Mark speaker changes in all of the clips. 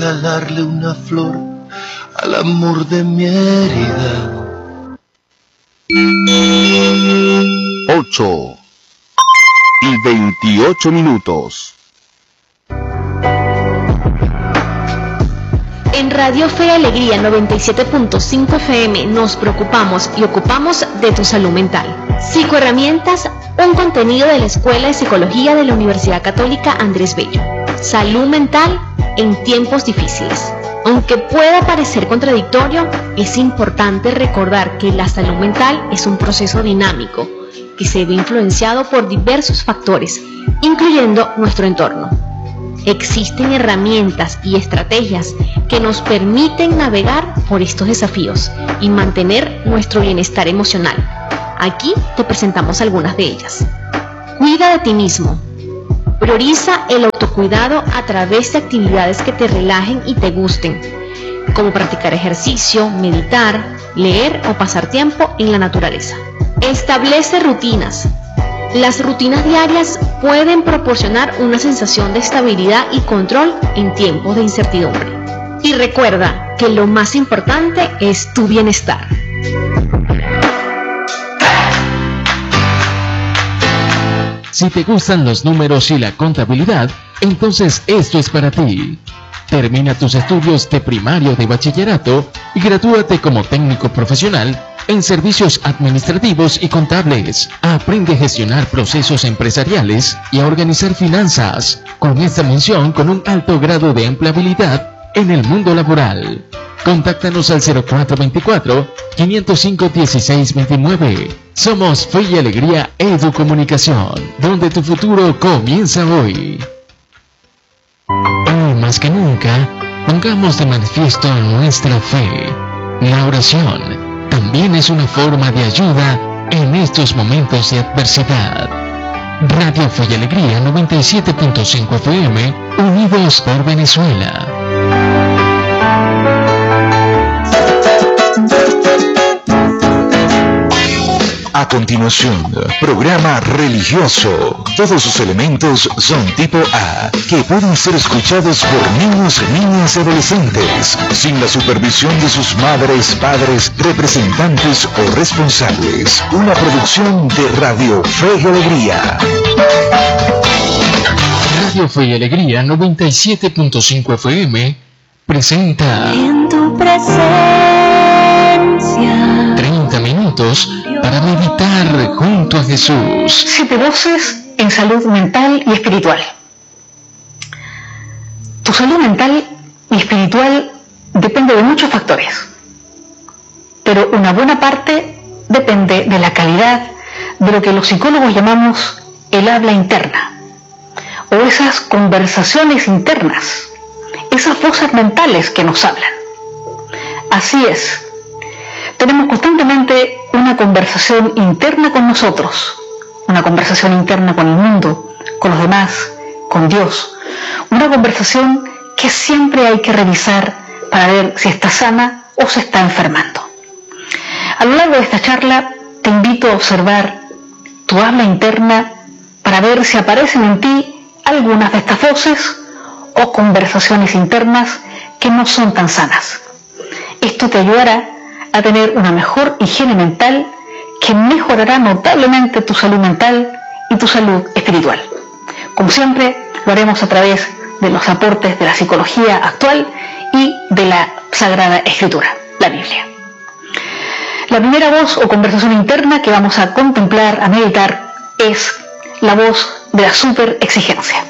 Speaker 1: regalarle una flor al amor de mi herida.
Speaker 2: 8:28.
Speaker 3: En Radio Fe y Alegría 97.5 FM nos preocupamos y ocupamos de tu salud mental. Psicoherramientas, un contenido de la Escuela de Psicología de la Universidad Católica Andrés Bello. Salud mental en tiempos difíciles. Aunque pueda parecer contradictorio, es importante recordar que la salud mental es un proceso dinámico que se ve influenciado por diversos factores, incluyendo nuestro entorno. Existen herramientas y estrategias que nos permiten navegar por estos desafíos y mantener nuestro bienestar emocional. Aquí te presentamos algunas de ellas. Cuida de ti mismo. Prioriza el autocuidado a través de actividades que te relajen y te gusten, como practicar ejercicio, meditar, leer o pasar tiempo en la naturaleza. Establece rutinas. Las rutinas diarias pueden proporcionar una sensación de estabilidad y control en tiempos de incertidumbre. Y recuerda que lo más importante es tu bienestar.
Speaker 4: Si te gustan los números y la contabilidad, entonces esto es para ti. Termina tus estudios de primario de bachillerato y gradúate como técnico profesional en servicios administrativos y contables. Aprende a gestionar procesos empresariales y a organizar finanzas, con esta mención con un alto grado de empleabilidad en el mundo laboral. Contáctanos al 0424-505-1629. Somos Fe y Alegría Educomunicación, donde tu futuro comienza hoy. Hoy más que nunca, pongamos de manifiesto nuestra fe. La oración también es una forma de ayuda en estos momentos de adversidad. Radio Fe y Alegría 97.5 FM, unidos por Venezuela.
Speaker 5: A continuación, programa religioso. Todos sus elementos son tipo A, que pueden ser escuchados por niños, niñas y adolescentes, sin la supervisión de sus madres, padres, representantes o responsables. Una producción de Radio Fe y Alegría.
Speaker 4: Radio Fe y Alegría 97.5 FM presenta
Speaker 6: En tu presencia
Speaker 4: 30 minutos para meditar junto a Jesús.
Speaker 7: 7 voces en salud mental y espiritual. Tu salud mental y espiritual depende de muchos factores, pero una buena parte depende de la calidad de lo que los psicólogos llamamos el habla interna, o esas conversaciones internas, esas voces mentales que nos hablan. Así es, tenemos constantemente una conversación interna con nosotros, una conversación interna con el mundo, con los demás, con Dios, una conversación que siempre hay que revisar para ver si está sana o se está enfermando. A lo largo de esta charla te invito a observar tu habla interna para ver si aparecen en ti algunas de estas voces o conversaciones internas que no son tan sanas. Esto te ayudará a tener una mejor higiene mental que mejorará notablemente tu salud mental y tu salud espiritual. Como siempre, lo haremos a través de los aportes de la psicología actual y de la Sagrada Escritura, la Biblia. La primera voz o conversación interna que vamos a contemplar, a meditar, es la voz de la superexigencia.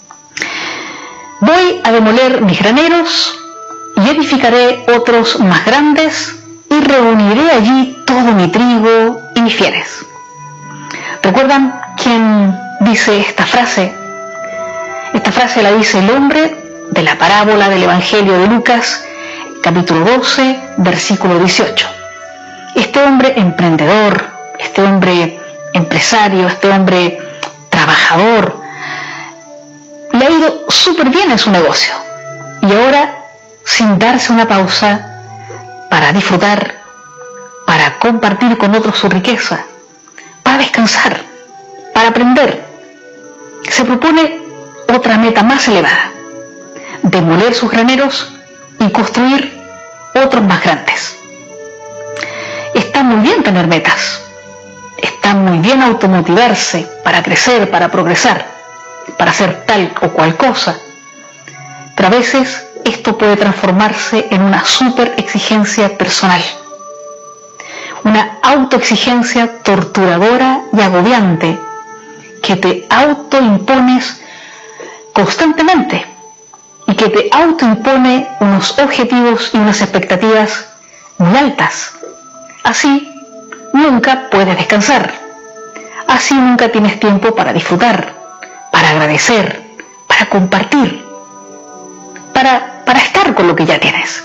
Speaker 7: Voy a demoler mis graneros y edificaré otros más grandes y reuniré allí todo mi trigo y mis fieles. ¿Recuerdan quién dice esta frase? Esta frase la dice el hombre de la parábola del Evangelio de Lucas, capítulo 12, versículo 18. Este hombre emprendedor, este hombre empresario, este hombre trabajador, le ha ido súper bien en su negocio. Y ahora, sin darse una pausa para disfrutar, para compartir con otros su riqueza, para descansar, para aprender, se propone otra meta más elevada: demoler sus graneros y construir otros más grandes. Está muy bien tener metas, está muy bien automotivarse para crecer, para progresar, para hacer tal o cual cosa, pero a veces esto puede transformarse en una super exigencia personal, una autoexigencia torturadora y agobiante que te autoimpones constantemente y que te autoimpone unos objetivos y unas expectativas muy altas. Así nunca puedes descansar, así nunca tienes tiempo para disfrutar, para agradecer, para compartir, para estar con lo que ya tienes.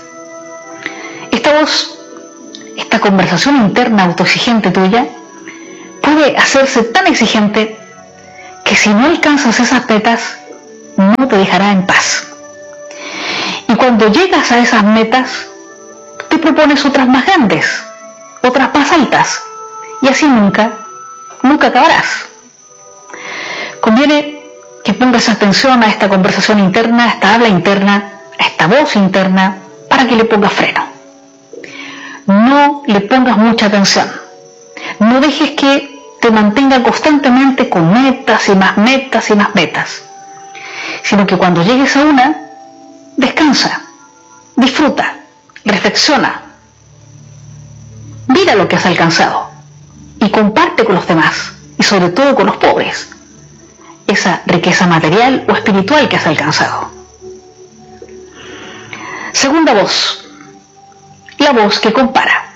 Speaker 7: Esta conversación interna autoexigente tuya puede hacerse tan exigente que si no alcanzas esas metas no te dejará en paz. Y cuando llegas a esas metas te propones otras más grandes, otras más altas, y así nunca acabarás. Conviene que pongas atención a esta conversación interna, a esta habla interna, a esta voz interna, para que le pongas freno. No le pongas mucha atención. No dejes que te mantenga constantemente con metas y más metas y más metas, sino que cuando llegues a una, descansa, disfruta, reflexiona, mira lo que has alcanzado y comparte con los demás y sobre todo con los pobres esa riqueza material o espiritual que has alcanzado. Segunda voz, la voz que compara.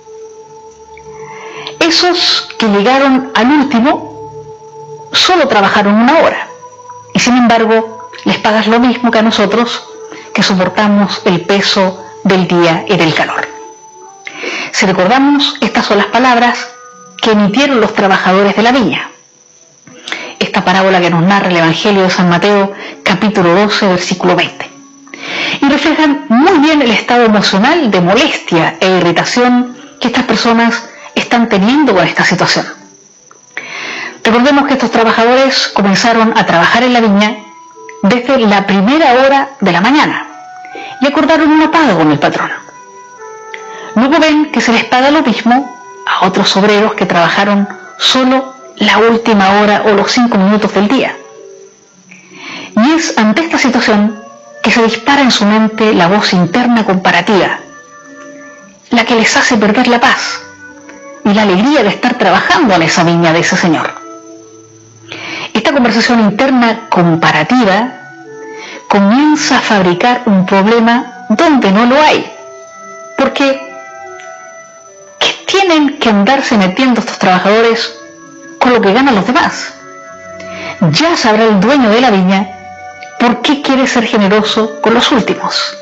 Speaker 7: Esos que llegaron al último solo trabajaron 1 hora y sin embargo les pagas lo mismo que a nosotros que soportamos el peso del día y del calor. Si recordamos, estas son las palabras que emitieron los trabajadores de la viña. Esta parábola que nos narra el Evangelio de San Mateo, capítulo 12, versículo 20. Y reflejan muy bien el estado emocional de molestia e irritación que estas personas están teniendo con esta situación. Recordemos que estos trabajadores comenzaron a trabajar en la viña desde la primera hora de la mañana y acordaron una paga con el patrón. Luego ven que se les paga lo mismo a otros obreros que trabajaron solo la última hora o los 5 minutos del día. Y es ante esta situación que se dispara en su mente la voz interna comparativa, la que les hace perder la paz y la alegría de estar trabajando en esa viña de ese señor. Esta conversación interna comparativa comienza a fabricar un problema donde no lo hay, porque ¿qué tienen que andarse metiendo estos trabajadores con lo que ganan los demás? Ya sabrá el dueño de la viña por qué quiere ser generoso con los últimos.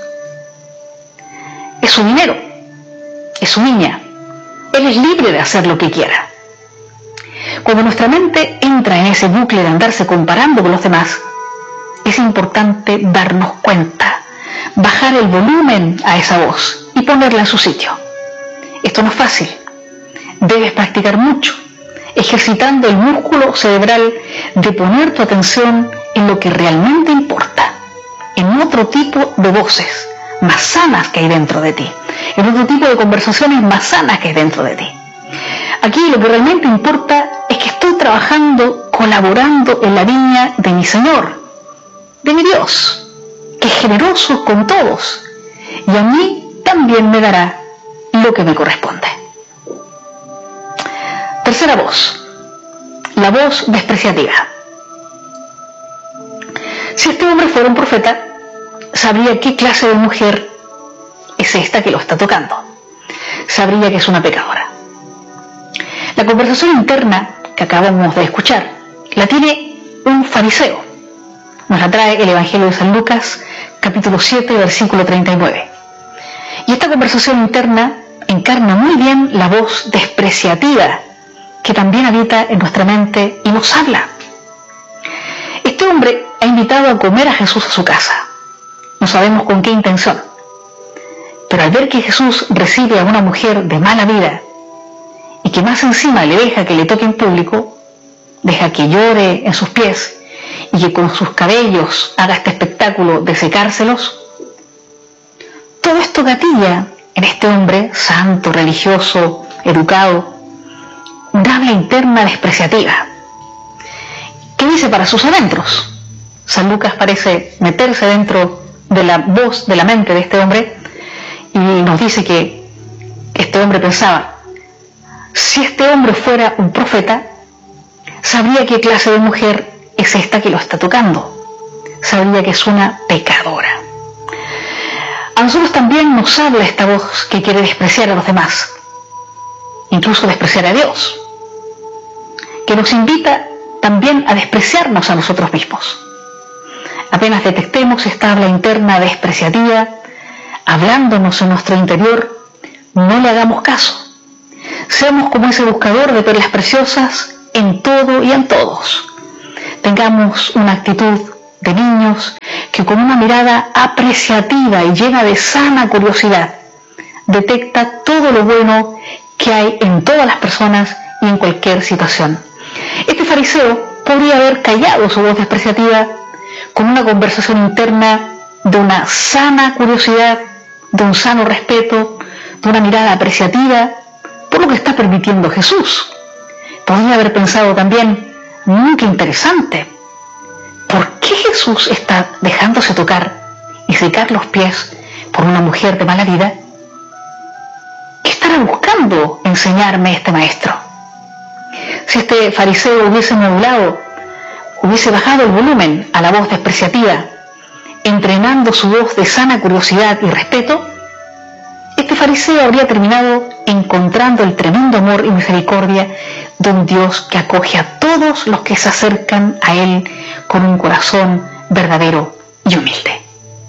Speaker 7: Es su dinero, es su viña, él es libre de hacer lo que quiera. Cuando nuestra mente entra en ese bucle de andarse comparando con los demás, es importante darnos cuenta, bajar el volumen a esa voz y ponerla en su sitio. Esto no es fácil, debes practicar mucho, ejercitando el músculo cerebral de poner tu atención en lo que realmente importa, en otro tipo de voces más sanas que hay dentro de ti, en otro tipo de conversaciones más sanas que hay dentro de ti. Aquí lo que realmente importa es que estoy trabajando, colaborando en la viña de mi Señor, de mi Dios, que es generoso con todos, y a mí también me dará lo que me corresponde. Tercera voz, la voz despreciativa. Si este hombre fuera un profeta, sabría qué clase de mujer es esta que lo está tocando. Sabría que es una pecadora. La conversación interna que acabamos de escuchar la tiene un fariseo. Nos la trae el Evangelio de San Lucas, capítulo 7, versículo 39. Y esta conversación interna encarna muy bien la voz despreciativa que también habita en nuestra mente y nos habla. Este hombre ha invitado a comer a Jesús a su casa. No sabemos con qué intención. Pero al ver que Jesús recibe a una mujer de mala vida y que más encima le deja que le toque en público, deja que llore en sus pies y que con sus cabellos haga este espectáculo de secárselos, todo esto gatilla en este hombre santo, religioso, educado, una habla interna despreciativa. ¿Qué dice para sus adentros? San Lucas parece meterse dentro de la voz, de la mente de este hombre, y nos dice que este hombre pensaba: si este hombre fuera un profeta, sabría qué clase de mujer es esta que lo está tocando, sabría que es una pecadora. A nosotros también nos habla esta voz que quiere despreciar a los demás, incluso despreciar a Dios, que nos invita también a despreciarnos a nosotros mismos. Apenas detectemos esta habla interna despreciativa, hablándonos en nuestro interior, no le hagamos caso. Seamos como ese buscador de perlas preciosas en todo y en todos. Tengamos una actitud de niños que con una mirada apreciativa y llena de sana curiosidad detecta todo lo bueno que hay en todas las personas y en cualquier situación. Este fariseo podría haber callado su voz despreciativa con una conversación interna de una sana curiosidad, de un sano respeto, de una mirada apreciativa por lo que está permitiendo Jesús. Podría haber pensado también: qué interesante, ¿por qué Jesús está dejándose tocar y secar los pies por una mujer de mala vida? ¿Qué estará buscando enseñarme este maestro? Si este fariseo hubiese modulado, hubiese bajado el volumen a la voz despreciativa, entrenando su voz de sana curiosidad y respeto, este fariseo habría terminado encontrando el tremendo amor y misericordia de un Dios que acoge a todos los que se acercan a Él con un corazón verdadero y humilde.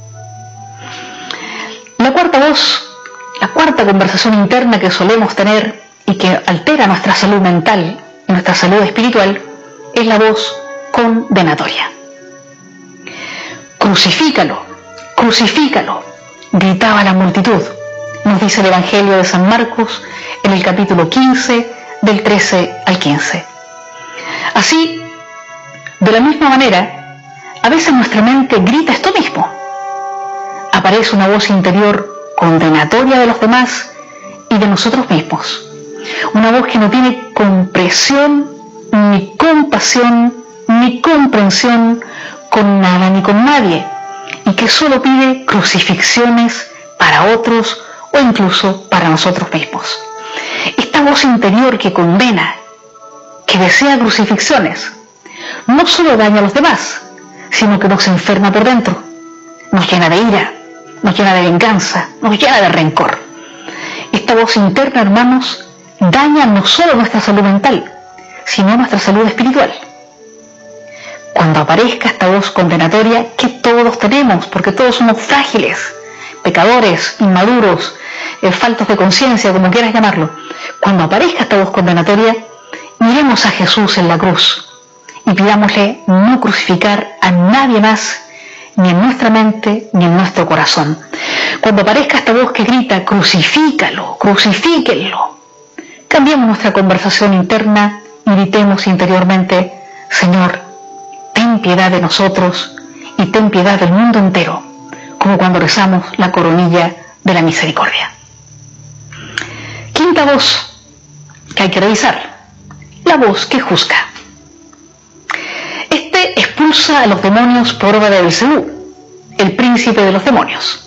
Speaker 7: La cuarta voz, la cuarta conversación interna que solemos tener y que altera nuestra salud mental y nuestra salud espiritual, es la voz condenatoria. Crucifícalo, crucifícalo, gritaba la multitud, nos dice el Evangelio de San Marcos en el capítulo 15, del 13 al 15. Así, de la misma manera, a veces nuestra mente grita esto mismo. Aparece una voz interior condenatoria de los demás y de nosotros mismos. Una voz que no tiene comprensión, ni compasión, ni comprensión con nada ni con nadie, y que solo pide crucifixiones para otros o incluso para nosotros mismos. Esta voz interior que condena, que desea crucifixiones, no solo daña a los demás, sino que nos enferma por dentro, nos llena de ira, nos llena de venganza, nos llena de rencor. Esta voz interna, hermanos, daña no solo nuestra salud mental, sino nuestra salud espiritual. Cuando aparezca esta voz condenatoria, que todos tenemos, porque todos somos frágiles, pecadores, inmaduros, faltos de conciencia, como quieras llamarlo, cuando aparezca esta voz condenatoria, miremos a Jesús en la cruz y pidámosle no crucificar a nadie más, ni en nuestra mente, ni en nuestro corazón. Cuando aparezca esta voz que grita, crucifícalo, crucifíquenlo, cambiemos nuestra conversación interna y gritemos interiormente: Señor, ten piedad de nosotros y ten piedad del mundo entero, como cuando rezamos la coronilla de la misericordia. Quinta voz que hay que revisar: la voz que juzga. Este expulsa a los demonios por obra de Belcebú, el príncipe de los demonios.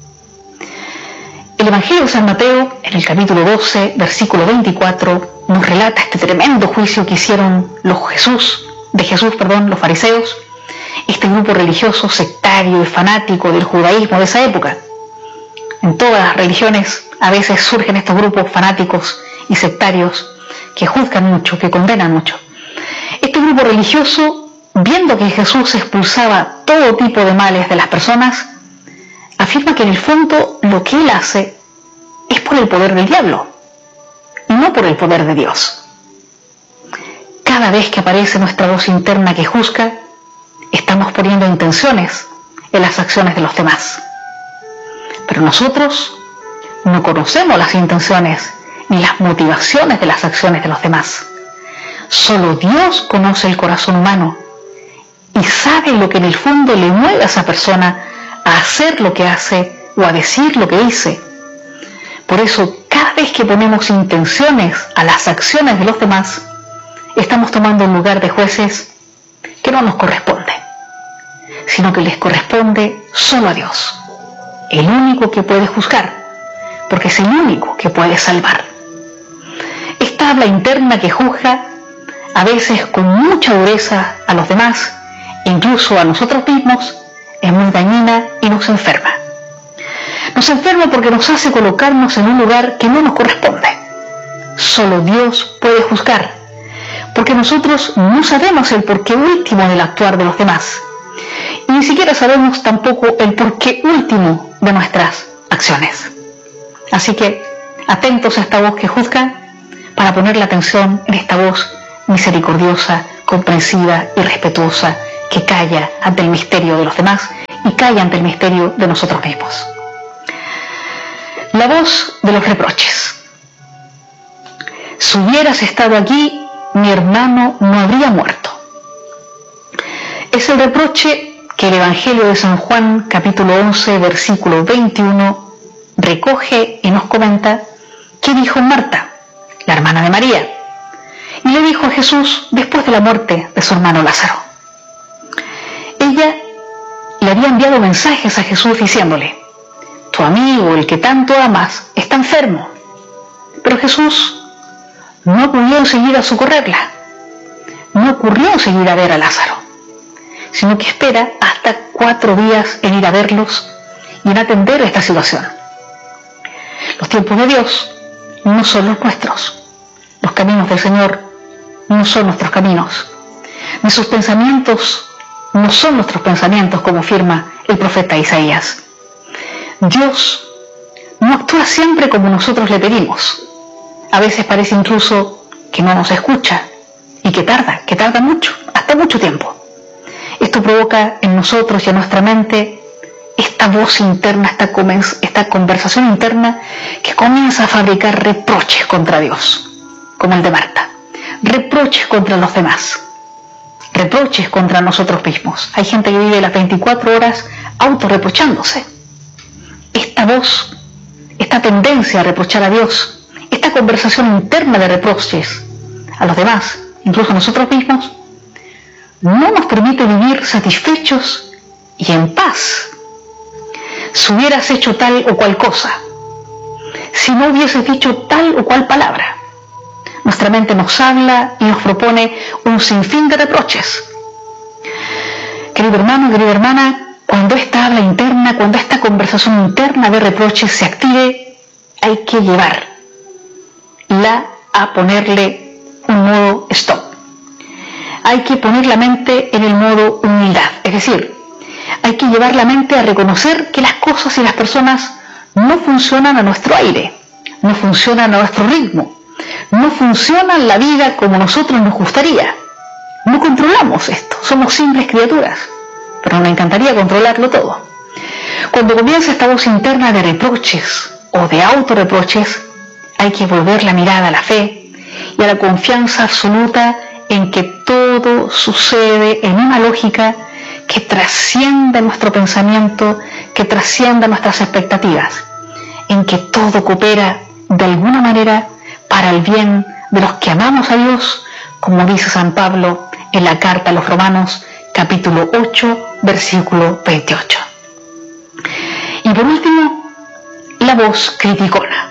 Speaker 7: El Evangelio de San Mateo, en el capítulo 12, versículo 24, nos relata este tremendo juicio que hicieron los fariseos, este grupo religioso sectario y fanático del judaísmo de esa época. En todas las religiones a veces surgen estos grupos fanáticos y sectarios que juzgan mucho, que condenan mucho. Este grupo religioso, viendo que Jesús expulsaba todo tipo de males de las personas, afirma que en el fondo lo que él hace es por el poder del diablo y no por el poder de Dios. Cada vez que aparece nuestra voz interna que juzga, estamos poniendo intenciones en las acciones de los demás. Pero nosotros no conocemos las intenciones ni las motivaciones de las acciones de los demás. Solo Dios conoce el corazón humano y sabe lo que en el fondo le mueve a esa persona a hacer lo que hace o a decir lo que dice. Por eso, cada vez que ponemos intenciones a las acciones de los demás, estamos tomando un lugar de jueces que no nos corresponde, sino que les corresponde solo a Dios, el único que puede juzgar, porque es el único que puede salvar. Esta habla interna que juzga, a veces con mucha dureza a los demás, incluso a nosotros mismos, es muy dañina y nos enferma. Nos enferma porque nos hace colocarnos en un lugar que no nos corresponde. Solo Dios puede juzgar, porque nosotros no sabemos el porqué último del actuar de los demás, y ni siquiera sabemos tampoco el porqué último de nuestras acciones. Así que, atentos a esta voz que juzga, para poner la atención en esta voz misericordiosa, comprensiva y respetuosa, que calla ante el misterio de los demás y calla ante el misterio de nosotros mismos. La voz de los reproches. Si hubieras estado aquí, mi hermano no habría muerto. Es el reproche que el Evangelio de San Juan, capítulo 11, versículo 21, recoge y nos comenta qué dijo Marta, la hermana de María, y le dijo a Jesús después de la muerte de su hermano Lázaro. Ella le había enviado mensajes a Jesús diciéndole: tu amigo, el que tanto amas, está enfermo. Pero Jesús no acudió enseguida a socorrerla, no ocurrió enseguida a ver a Lázaro, sino que espera hasta 4 días en ir a verlos y en atender esta situación. Los tiempos de Dios no son los nuestros, los caminos del Señor no son nuestros caminos, ni sus pensamientos no son nuestros pensamientos, como afirma el profeta Isaías. Dios no actúa siempre como nosotros le pedimos. A veces parece incluso que no nos escucha y que tarda mucho, hasta mucho tiempo. Esto provoca en nosotros y en nuestra mente esta voz interna, esta conversación interna que comienza a fabricar reproches contra Dios, como el de Marta, reproches contra los demás, reproches contra nosotros mismos. Hay gente que vive las 24 horas autorreprochándose. Esta voz, esta tendencia a reprochar a Dios, esta conversación interna de reproches a los demás, incluso a nosotros mismos, no nos permite vivir satisfechos y en paz. Si hubieras hecho tal o cual cosa, si no hubieses dicho tal o cual palabra, nuestra mente nos habla y nos propone un sinfín de reproches. Querido hermano, querida hermana, cuando esta habla interna, cuando esta conversación interna de reproches se active, hay que llevarla a ponerle un modo stop. Hay que poner la mente en el modo humildad, es decir, hay que llevar la mente a reconocer que las cosas y las personas no funcionan a nuestro aire, no funcionan a nuestro ritmo, no funcionan la vida como nosotros nos gustaría. No controlamos esto, somos simples criaturas, pero me encantaría controlarlo todo. Cuando comienza esta voz interna de reproches o de autorreproches, hay que volver la mirada a la fe y a la confianza absoluta en que todo sucede en una lógica que trasciende nuestro pensamiento, que trasciende nuestras expectativas, en que todo coopera de alguna manera para el bien de los que amamos a Dios, como dice San Pablo en la carta a los Romanos, capítulo 8, versículo 28. Y por último, la voz criticona.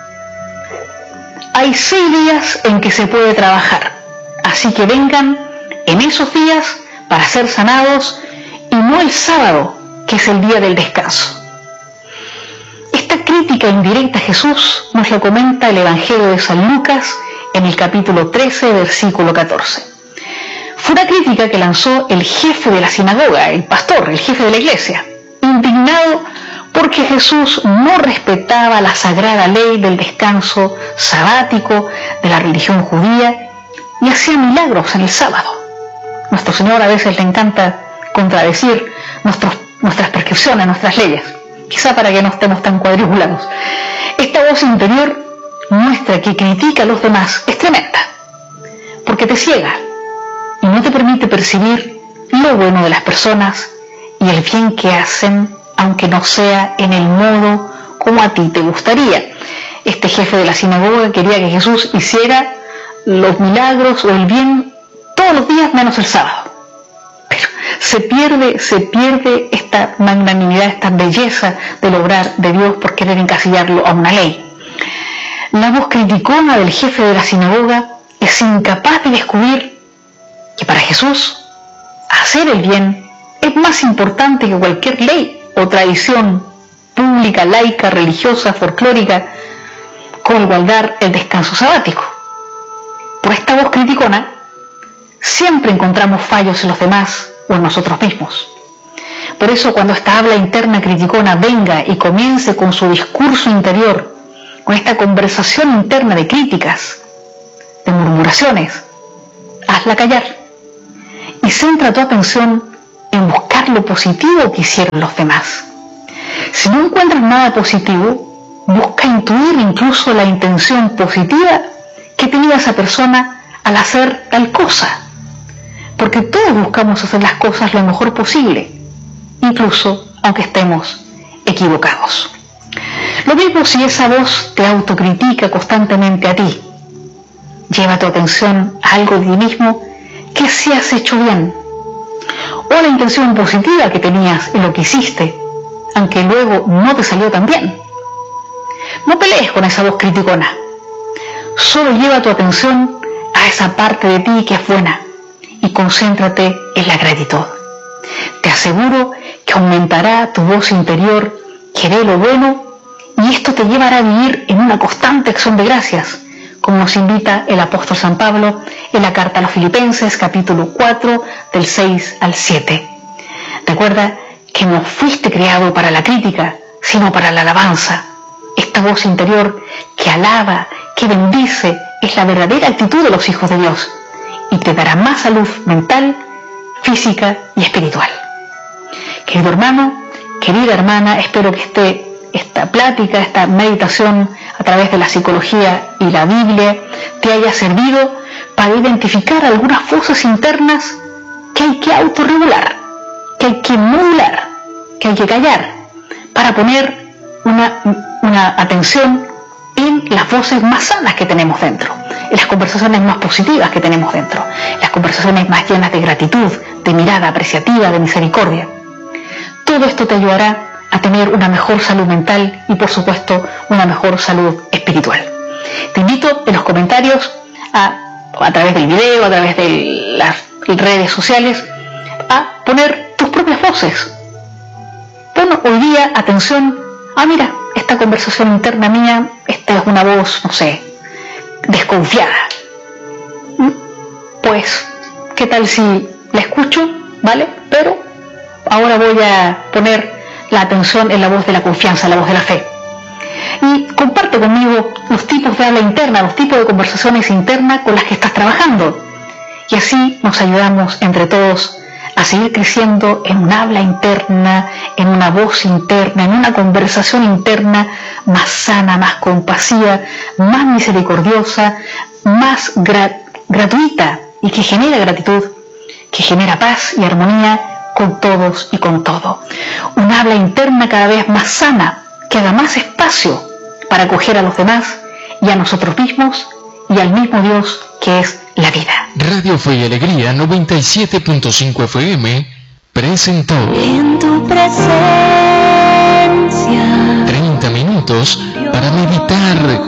Speaker 7: Hay 6 días en que se puede trabajar, así que vengan en esos días para ser sanados y no el sábado, que es el día del descanso. Esta crítica indirecta a Jesús nos lo comenta el Evangelio de San Lucas en el capítulo 13, versículo 14. Fue una crítica que lanzó el jefe de la sinagoga, el pastor, el jefe de la iglesia, indignado porque Jesús no respetaba la sagrada ley del descanso sabático de la religión judía y hacía milagros en el sábado. Nuestro Señor a veces le encanta contradecir nuestras prescripciones, nuestras leyes, quizá para que no estemos tan cuadriculados. Esta voz interior muestra que critica a los demás es tremenda, porque te ciega y no te permite percibir lo bueno de las personas y el bien que hacen, aunque no sea en el modo como a ti te gustaría. Este jefe de la sinagoga quería que Jesús hiciera los milagros o el bien todos los días menos el sábado. Pero se pierde esta magnanimidad, esta belleza del obrar de Dios por querer encasillarlo a una ley. La voz criticona del jefe de la sinagoga es incapaz de descubrir que para Jesús hacer el bien es más importante que cualquier ley o tradición pública, laica, religiosa, folclórica, como guardar el descanso sabático. Por esta voz criticona siempre encontramos fallos en los demás o en nosotros mismos. Por eso cuando esta habla interna criticona venga y comience con su discurso interior, con esta conversación interna de críticas, de murmuraciones, hazla callar y centra tu atención en buscar lo positivo que hicieron los demás. Si no encuentras nada positivo, busca intuir incluso la intención positiva que tenía esa persona al hacer tal cosa, porque todos buscamos hacer las cosas lo mejor posible, incluso aunque estemos equivocados. Lo mismo si esa voz te autocritica constantemente a ti. Lleva tu atención a algo de ti mismo que sí has hecho bien, o a la intención positiva que tenías en lo que hiciste, aunque luego no te salió tan bien. No pelees con esa voz criticona. Solo lleva tu atención a esa parte de ti que es buena y concéntrate en la gratitud. Te aseguro que aumentará tu voz interior que ve lo bueno y esto te llevará a vivir en una constante acción de gracias, como nos invita el apóstol San Pablo en la carta a los Filipenses, capítulo 4, del 6 al 7. Recuerda que no fuiste creado para la crítica, sino para la alabanza. Esta voz interior que alaba, que bendice, es la verdadera actitud de los hijos de Dios y te dará más salud mental, física y espiritual. Querido hermano, querida hermana, espero que esta plática, esta meditación a través de la psicología y la Biblia te haya servido para identificar algunas voces internas que hay que autorregular, que hay que modular, que hay que callar, para poner una atención en las voces más sanas que tenemos dentro, en las conversaciones más positivas que tenemos dentro, las conversaciones más llenas de gratitud, de mirada apreciativa, de misericordia. Todo esto te ayudará a tener una mejor salud mental y, por supuesto, una mejor salud espiritual. Te invito en los comentarios a través del video, a través de las redes sociales, a poner tus propias voces. Pon hoy día atención, mira, esta conversación interna mía, esta es una voz, no sé, desconfiada. Pues, ¿qué tal si la escucho? ¿Vale? Pero ahora voy a poner la atención en la voz de la confianza, la voz de la fe. Y comparte conmigo los tipos de habla interna, los tipos de conversaciones internas con las que estás trabajando. Y así nos ayudamos entre todos a seguir creciendo en un habla interna, en una voz interna, en una conversación interna más sana, más compasiva, más misericordiosa, más gratuita y que genera gratitud, que genera paz y armonía con todos y con todo. Un habla interna cada vez más sana, que haga más espacio para acoger a los demás y a nosotros mismos y al mismo Dios que es la vida.
Speaker 4: Radio Fe y Alegría 97.5 FM presentó
Speaker 2: En tu presencia
Speaker 4: 30 minutos para meditar